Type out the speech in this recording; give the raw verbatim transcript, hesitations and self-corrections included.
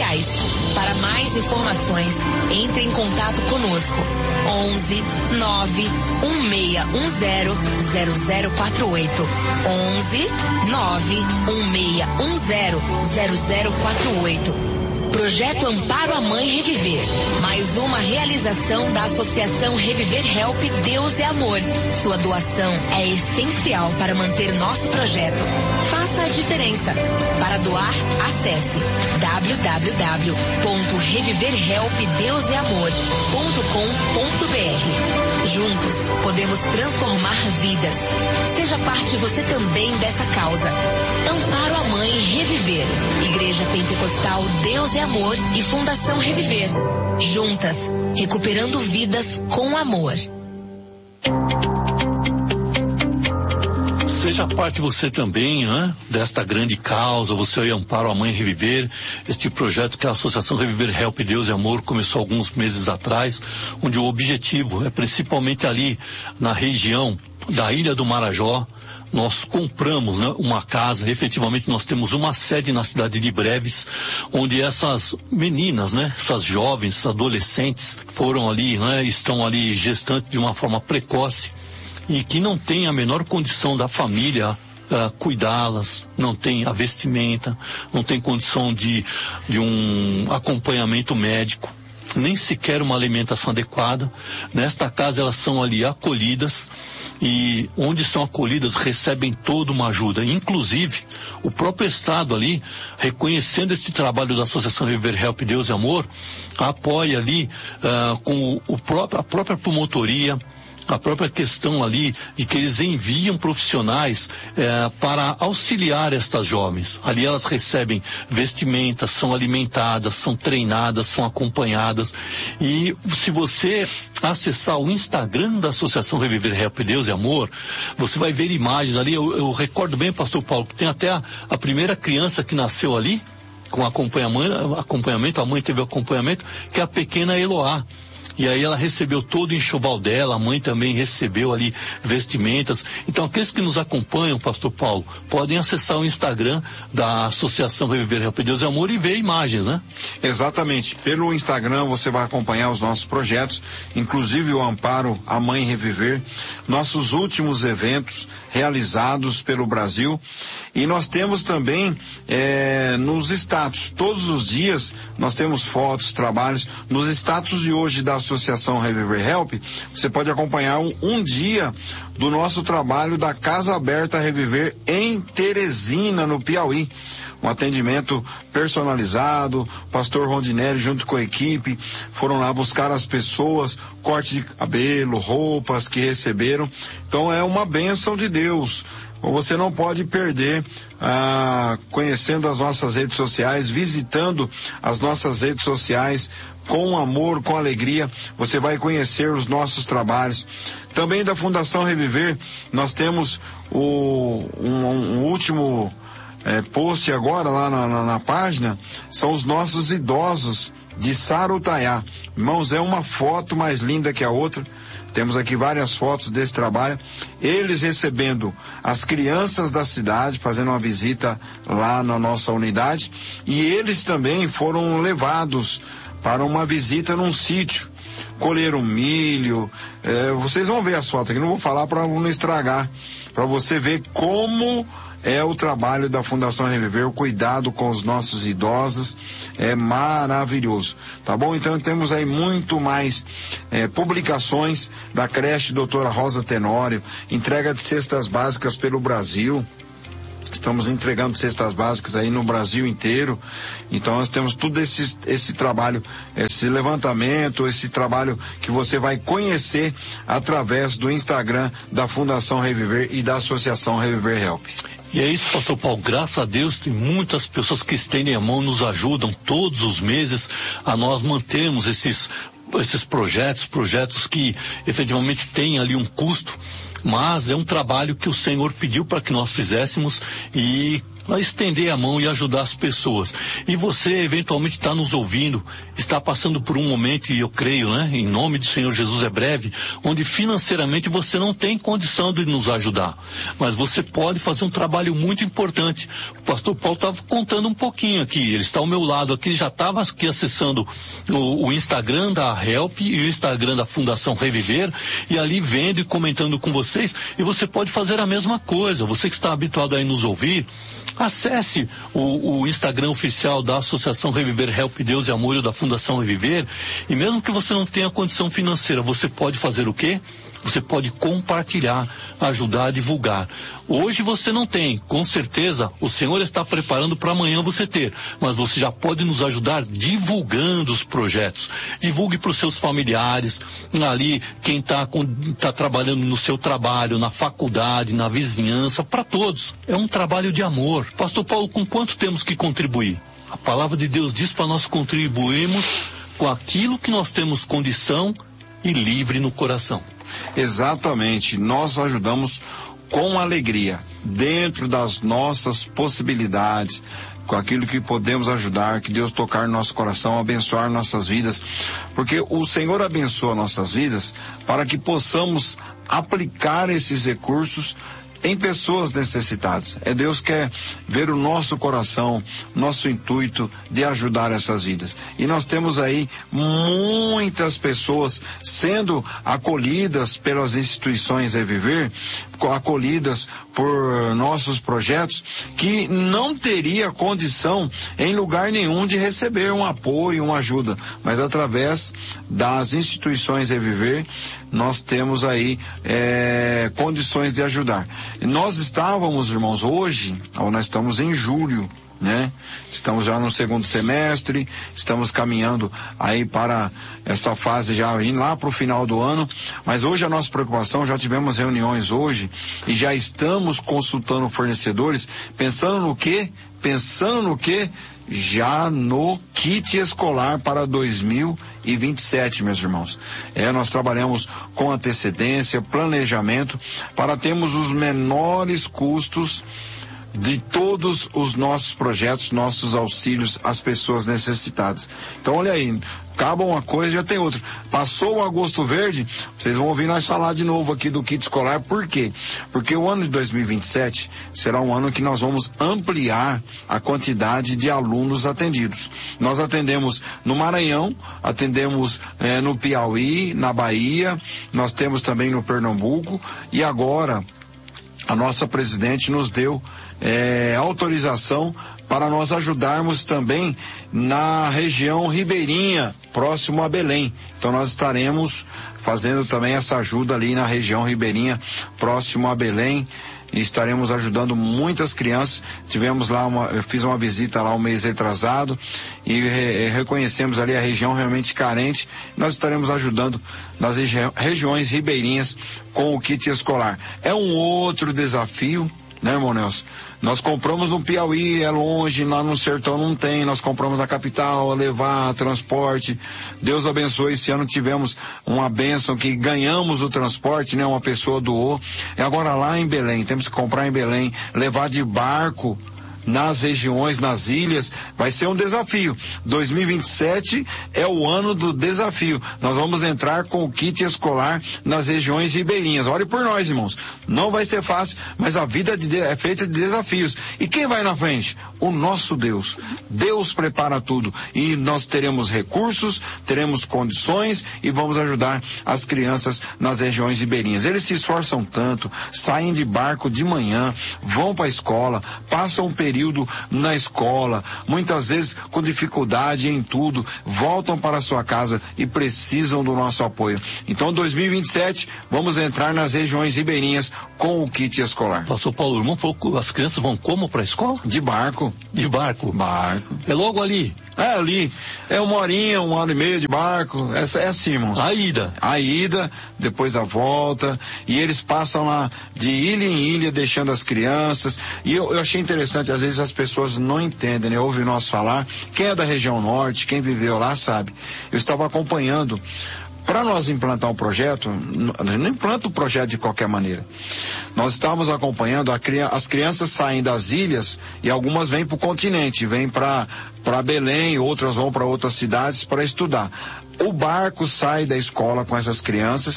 sociais. Para mais informações, entre em contato conosco. onze nove um seis um zero zero zero quatro oito. onze nove um seis um zero zero zero quatro oito. Projeto Amparo à Mãe Reviver. Mais uma realização da Associação Reviver Help Deus é Amor. Sua doação é essencial para manter nosso projeto. Faça a diferença. Para doar, acesse w w w ponto reviver help deus é amor ponto com ponto b r. Juntos, podemos transformar vidas. Seja parte você também dessa causa. Amparo à Mãe Reviver. Igreja Pentecostal Deus é Amor e Fundação Reviver. Juntas, recuperando vidas com amor. Seja parte você também, né, desta grande causa, você e Amparo à Mãe Reviver, este projeto que a Associação Reviver Help Deus e Amor começou alguns meses atrás, onde o objetivo é principalmente ali na região da Ilha do Marajó. Nós compramos, né, uma casa, efetivamente nós temos uma sede na cidade de Breves, onde essas meninas, né, essas jovens, essas adolescentes foram ali, né, estão ali gestantes de uma forma precoce e que não tem a menor condição da família uh, cuidá-las, não tem a vestimenta, não tem condição de, de um acompanhamento médico, nem sequer uma alimentação adequada. Nesta casa elas são ali acolhidas e onde são acolhidas recebem toda uma ajuda, inclusive o próprio Estado ali, reconhecendo esse trabalho da Associação Reviver Help Deus e Amor, apoia ali uh, com o, o próprio, a própria promotoria, a própria questão ali de que eles enviam profissionais eh, para auxiliar estas jovens. Ali elas recebem vestimentas, são alimentadas, são treinadas, são acompanhadas. E se você acessar o Instagram da Associação Reviver Help Deus e Amor, você vai ver imagens ali. Eu, eu recordo bem, pastor Paulo, que tem até a, a primeira criança que nasceu ali, com acompanhamento, acompanhamento, a mãe teve acompanhamento, que é a pequena Eloá. E aí ela recebeu todo o enxoval dela, a mãe também recebeu ali vestimentas. Então aqueles que nos acompanham, pastor Paulo, podem acessar o Instagram da Associação Reviver Help Deus e Amor e ver imagens, né? Exatamente. Pelo Instagram você vai acompanhar os nossos projetos, inclusive o Amparo à Mãe Reviver, nossos últimos eventos realizados pelo Brasil. E nós temos também é, nos status, todos os dias nós temos fotos, trabalhos. Nos status de hoje da Associação Reviver Help, você pode acompanhar um, um dia do nosso trabalho da Casa Aberta Reviver em Teresina, no Piauí. Um atendimento personalizado, pastor Rondinelli junto com a equipe foram lá buscar as pessoas, corte de cabelo, roupas que receberam. Então é uma bênção de Deus. Você não pode perder, ah, conhecendo as nossas redes sociais, visitando as nossas redes sociais, com amor, com alegria, você vai conhecer os nossos trabalhos. Também da Fundação Reviver, nós temos o, um, um último é, post agora lá na, na, na página, são os nossos idosos de Sarutaiá. Irmãos, é uma foto mais linda que a outra. Temos aqui várias fotos desse trabalho, eles recebendo as crianças da cidade, fazendo uma visita lá na nossa unidade, e eles também foram levados para uma visita num sítio, colheram milho, é, vocês vão ver as fotos aqui, não vou falar para não estragar, para você ver como é o trabalho da Fundação Reviver, o cuidado com os nossos idosos, é maravilhoso, tá bom? Então temos aí muito mais é, publicações da creche Doutora Rosa Tenório, entrega de cestas básicas pelo Brasil. Estamos entregando cestas básicas aí no Brasil inteiro. Então nós temos tudo esse, esse trabalho, esse levantamento, esse trabalho que você vai conhecer através do Instagram da Fundação Reviver e da Associação Reviver Help. E é isso, pastor Paulo, graças a Deus tem muitas pessoas que estendem a mão, nos ajudam todos os meses a nós mantermos esses, esses projetos, projetos que efetivamente têm ali um custo, mas é um trabalho que o Senhor pediu para que nós fizéssemos e a estender a mão e ajudar as pessoas. E você, eventualmente, está nos ouvindo, está passando por um momento, e eu creio, né, em nome do Senhor Jesus é breve, onde financeiramente você não tem condição de nos ajudar. Mas você pode fazer um trabalho muito importante. O pastor Paulo estava contando um pouquinho aqui, ele está ao meu lado aqui, já estava aqui acessando o, o Instagram da Help e o Instagram da Fundação Reviver, e ali vendo e comentando com vocês, e você pode fazer a mesma coisa. Você que está habituado a nos ouvir, acesse o, o Instagram oficial da Associação Reviver Help Deus e Amor da Fundação Reviver, e mesmo que você não tenha condição financeira, você pode fazer o quê? Você pode compartilhar, ajudar a divulgar. Hoje você não tem, com certeza o Senhor está preparando para amanhã você ter, mas você já pode nos ajudar divulgando os projetos. Divulgue para os seus familiares, ali quem está tá trabalhando no seu trabalho, na faculdade, na vizinhança, para todos. É um trabalho de amor. Pastor Paulo, com quanto temos que contribuir? A palavra de Deus diz para nós contribuirmos com aquilo que nós temos condição e livre no coração. Exatamente, nós ajudamos com alegria, dentro das nossas possibilidades, com aquilo que podemos ajudar, que Deus tocar no nosso coração, abençoar nossas vidas, porque o Senhor abençoa nossas vidas para que possamos aplicar esses recursos em pessoas necessitadas. É Deus que quer ver o nosso coração, nosso intuito de ajudar essas vidas. E nós temos aí muitas pessoas sendo acolhidas pelas instituições Reviver, acolhidas por nossos projetos, que não teria condição em lugar nenhum de receber um apoio, uma ajuda, mas através das instituições Reviver, nós temos aí é, condições de ajudar. Nós estávamos, irmãos, hoje, ou nós estamos em julho, né? Estamos já no segundo semestre, estamos caminhando aí para essa fase já indo lá para o final do ano, mas hoje a nossa preocupação, já tivemos reuniões hoje e já estamos consultando fornecedores, pensando no quê? Pensando no quê? Já no kit escolar para dois mil e vinte e sete, meus irmãos. É, nós trabalhamos com antecedência, planejamento, para termos os menores custos de todos os nossos projetos, nossos auxílios às pessoas necessitadas. Então, olha aí, acaba uma coisa e já tem outra. Passou o agosto verde, vocês vão ouvir nós falar de novo aqui do kit escolar. Por quê? Porque o ano de dois mil e vinte e sete será um ano que nós vamos ampliar a quantidade de alunos atendidos. Nós atendemos no Maranhão, atendemos eh, no Piauí, na Bahia, nós temos também no Pernambuco, e agora a nossa presidente nos deu É, autorização para nós ajudarmos também na região ribeirinha, próximo a Belém. Então nós estaremos fazendo também essa ajuda ali na região ribeirinha, próximo a Belém, e estaremos ajudando muitas crianças. Tivemos lá uma, eu fiz uma visita lá um mês retrasado e re, reconhecemos ali a região realmente carente. Nós estaremos ajudando nas regi regiões ribeirinhas com o kit escolar. É um outro desafio, né, irmão Nelson? Nós compramos no Piauí, é longe, lá no sertão não tem, nós compramos na capital, levar, transporte. Deus abençoe, esse ano tivemos uma bênção que ganhamos o transporte, né? Uma pessoa doou. E agora lá em Belém, temos que comprar em Belém, levar de barco nas regiões, nas ilhas, vai ser um desafio. dois mil e vinte e sete é o ano do desafio. Nós vamos entrar com o kit escolar nas regiões ribeirinhas. Ore por nós, irmãos. Não vai ser fácil, mas a vida de, é feita de desafios. E quem vai na frente? O nosso Deus. Deus prepara tudo. E nós teremos recursos, teremos condições e vamos ajudar as crianças nas regiões ribeirinhas. Eles se esforçam tanto, saem de barco de manhã, vão para a escola, passam um período na escola, muitas vezes com dificuldade em tudo, voltam para a sua casa e precisam do nosso apoio. Então, dois mil e vinte e sete, vamos entrar nas regiões ribeirinhas com o kit escolar. Pastor Paulo, o irmão falou que as crianças vão como para a escola? De barco. De barco? Barco. É logo ali? É ali, é uma horinha, uma hora e meia de barco, é, é assim, irmãos. A ida. A ida, depois a volta, e eles passam lá de ilha em ilha, deixando as crianças, e eu, eu achei interessante, às vezes as pessoas não entendem, né? Ouvem nós falar, quem é da região norte, quem viveu lá sabe. Eu estava acompanhando. Para nós implantar um projeto, não implanta o projeto de qualquer maneira. Nós estávamos acompanhando, a, as crianças saem das ilhas e algumas vêm para o continente, vêm para para Belém, outras vão para outras cidades para estudar. O barco sai da escola com essas crianças